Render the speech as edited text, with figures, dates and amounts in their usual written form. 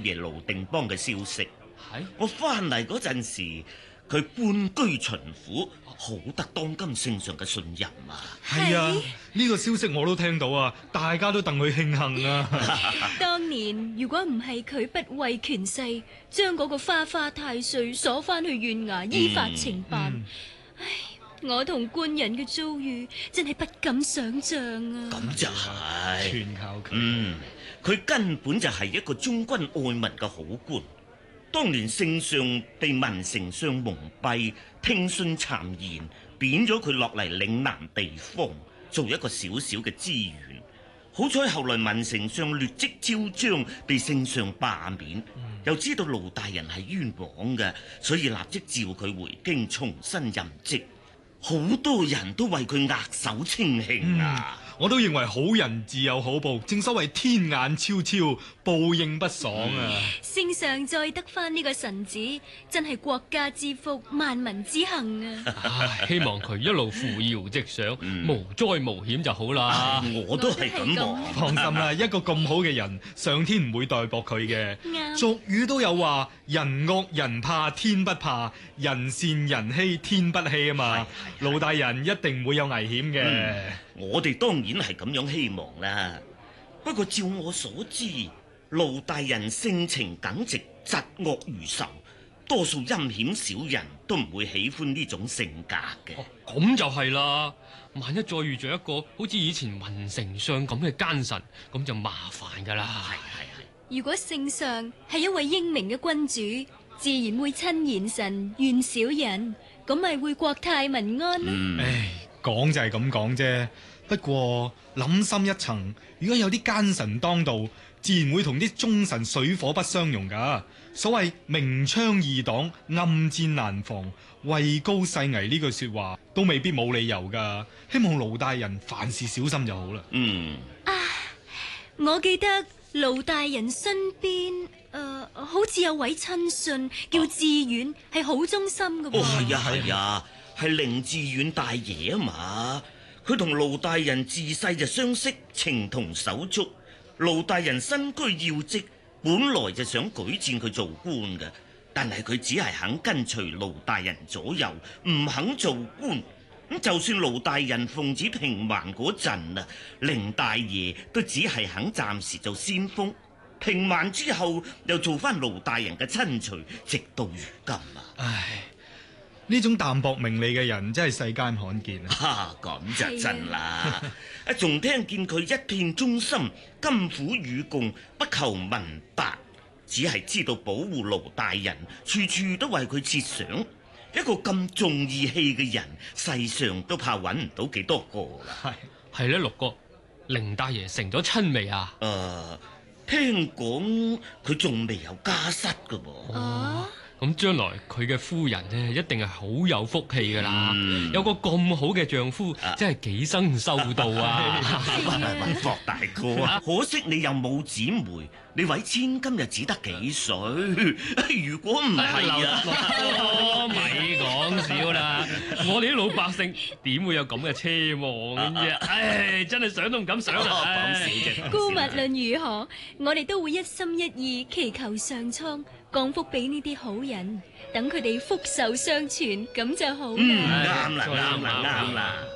爺盧定邦嘅消息。 係我翻嚟嗰陣時，佢搬居巡撫，好得當今聖上嘅信任啊！ 係啊，呢個消息我都聽到啊，大家都戥佢慶幸啊。 當年如果唔係佢不畏權勢，將嗰個花花太歲鎖翻去縣衙依法懲辦，唉，我同官人嘅遭遇真係不敢想象啊！ 咁就係， 全靠佢。 佢根本就係一個忠君愛民嘅好官。當年聖上被文丞相蒙蔽，聽信讒言，貶咗佢落嚟嶺南地方，做一個小小嘅知縣。好彩後來文丞相劣跡昭彰，被聖上罷免，又知道盧大人係冤枉嘅，所以立即召佢回京重新任職。好多人都為佢額手稱慶啊！ 我都認為好人自有好報，正所謂天眼昭昭，報應不爽啊！ 聖上再得翻呢個臣子，真係國家之福，萬民之幸啊！ 希望佢一路扶搖直上，無災無險就好啦。 我都係咁望。 放心啦，一個咁好嘅人，上天唔會代薄佢嘅。 啱俗語都有話：人惡人怕天不怕，人善人欺天不欺啊嘛。盧大人一定唔會有危險嘅。 我哋當然係咁樣希望啦。不過照我所知，盧大人性情耿直，疾惡如仇，多數陰險小人都唔會喜歡呢種性格嘅。 咁就係啦，萬一再遇着一個好似以前文丞相咁嘅奸臣，咁就麻煩噶啦。 係。 如果聖上係一位英明嘅君主，自然會親賢臣，遠小人，咁咪會國泰民安咯。 唉，講就係咁講啫。不過諗深一層，如果有啲奸臣當道，自然會同啲忠臣水火不相容噶。所謂明槍易擋，暗箭難防，位高勢危呢句說話都未必冇理由噶。希望盧大人凡事小心就好啦。 我記得盧大人身邊好似有位親信叫志遠，係好忠心噶。 係啊，係凌志遠大爺啊嘛。佢同盧大人自細就相識，情同手足。盧大人身居要職，本來就想舉薦佢做官嘅，但係佢只係肯跟隨盧大人左右，唔肯做官。咁就算盧大人奉旨平蠻嗰陣啊，凌大爺都只係肯暫時做先鋒。平蠻之後又做翻盧大人嘅親隨，直到如今啊！ 唉，呢種淡薄名利嘅人真係世間罕見啊！ 咁就真啦！仲聽見佢一片忠心，甘苦與共，不求聞達，只係知道保護盧大人，處處都為佢設想。一個咁重義氣嘅人，世上都怕揾唔到幾多個啦。 係咧，六哥，凌大爺成咗親未啊？ 聽講佢仲未有家室噶噃。 咁將來佢嘅夫人呢，一定係好有福氣噶啦。有個咁好嘅丈夫，真係幾生修道啊！ 霍大哥啊，可惜你又冇姊妹，你位千金又只得幾歲？如果唔係啊， 咪講笑啦！我哋啲老百姓點會有咁嘅奢望嘅啫？唉，真係想都唔敢想啦！ 講笑啫。 姑勿論如何，我哋都會一心一意祈求上蒼降福俾呢啲好人，等佢哋福壽相傳，咁就好啦。 啱啦。